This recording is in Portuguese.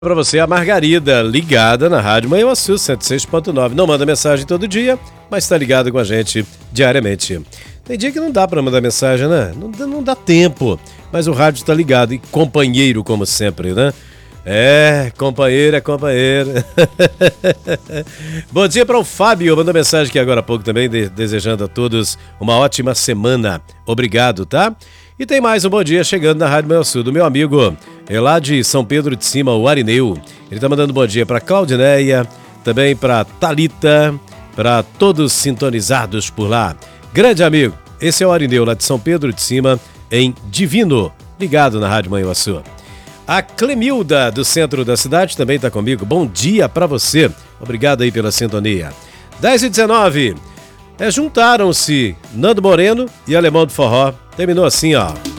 Para você, a Margarida, ligada na Rádio Manhuaçu 106.9. Não manda mensagem todo dia, mas está ligada com a gente diariamente. Tem dia que não dá para mandar mensagem, né? Não dá tempo, mas o rádio está ligado e companheiro como sempre, né? Companheiro é companheiro. Bom dia para o Fábio, mandou mensagem aqui agora há pouco também, desejando a todos uma ótima semana. Obrigado, tá? E tem mais um bom dia chegando na Rádio Manhuaçu do meu amigo lá de São Pedro de Cima, o Arineu. Ele tá mandando bom dia para Claudineia, também para Thalita, para todos sintonizados por lá. Grande amigo, esse é o Arineu lá de São Pedro de Cima, em Divino, ligado na Rádio Manhuaçu. A Clemilda, do centro da cidade, também está comigo. Bom dia para você. Obrigado aí pela sintonia. 10h19. Juntaram-se Nando Moreno e Alemão do Forró. Terminou assim, ó.